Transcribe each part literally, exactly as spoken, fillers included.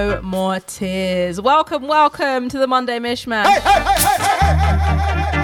No More Tears. Welcome, welcome to the Monday Mishmash. Hey, hey, hey, hey, hey, hey, hey.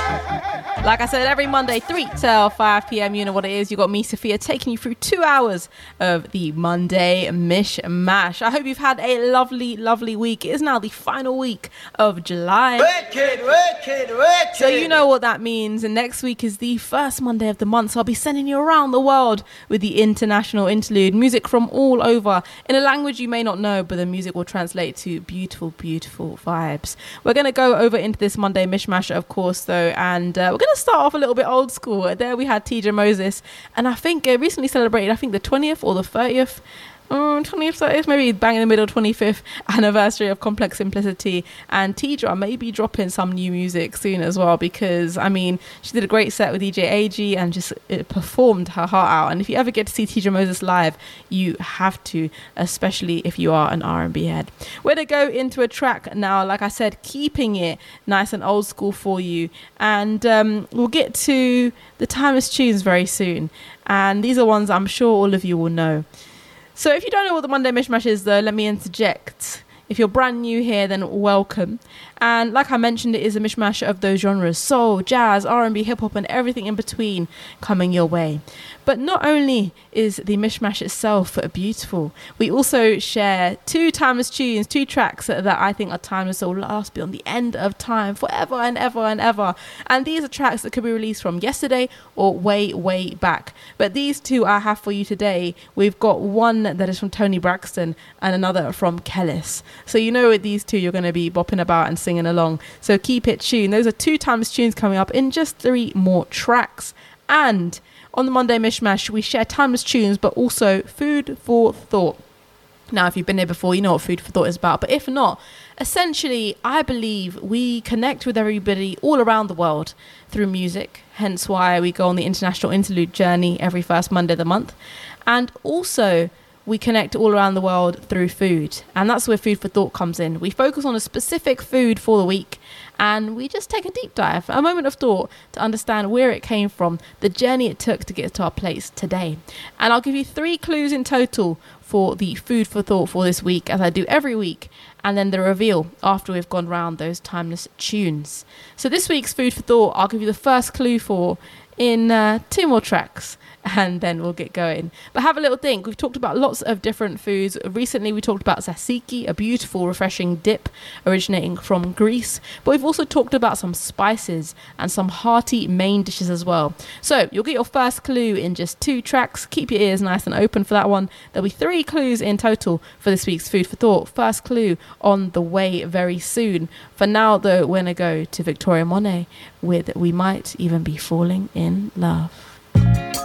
Like I said, every Monday, three till five p.m, you know what it is. You got me, Sophia, taking you through two hours of the Monday Mishmash. I hope you've had a lovely, lovely week. It is now the final week of July. Wicked, wicked, wicked. So you know what that means. And next week is the first Monday of the month. So I'll be sending you around the world with the International Interlude. Music from all over in a language you may not know, but the music will translate to beautiful, beautiful vibes. We're going to go over into this Monday Mishmash, of course, though. And uh, we're going to start off a little bit old school. There we had Teedra Moses. And I think uh, recently celebrated, I think the twentieth or the thirtieth. Um, twentieth, thirtieth, maybe bang in the middle, twenty-fifth anniversary of Complex Simplicity. And Teedra may be dropping some new music soon as well, because I mean, she did a great set with D J A G and just it performed her heart out. And if you ever get to see Teedra Moses live, you have to, especially if you are an R and B head. We're going to go into a track now, like I said, keeping it nice and old school for you. And um, we'll get to the timeless tunes very soon. And these are ones I'm sure all of you will know. So if you don't know what the Monday Mishmash is, though, let me interject. If you're brand new here, then welcome. And like I mentioned, it is a mishmash of those genres: soul, jazz, R and B, hip-hop, and everything in between coming your way. But not only is the mishmash itself beautiful, we also share two timeless tunes, two tracks that I think are timeless, that will last beyond the end of time, forever and ever and ever. And these are tracks that could be released from yesterday or way, way back. But these two I have for you today. We've got one that is from Toni Braxton and another from Kelis. So you know with these two you're going to be bopping about and singing along. So keep it tuned. Those are two timeless tunes coming up in just three more tracks. And on the Monday Mishmash, we share timeless tunes, but also food for thought. Now, if you've been here before, you know what food for thought is about. But if not, essentially, I believe we connect with everybody all around the world through music. Hence why we go on the International Interlude journey every first Monday of the month. And also, we connect all around the world through food. And that's where food for thought comes in. We focus on a specific food for the week, and we just take a deep dive, a moment of thought to understand where it came from, the journey it took to get to our place today. And I'll give you three clues in total for the food for thought for this week, as I do every week, and then the reveal after we've gone round those timeless tunes. So this week's food for thought, I'll give you the first clue for in uh, two more tracks, and then we'll get going. But have a little think. We've talked about lots of different foods. Recently we talked about tzatziki, a beautiful refreshing dip originating from Greece, but we've also talked about some spices and some hearty main dishes as well. So you'll get your first clue in just two tracks. Keep your ears nice and open for that one. There'll be three clues in total for this week's food for thought. First clue on the way very soon. For now though, we're gonna go to Victoria Monet with We Might Even Be Falling in Love.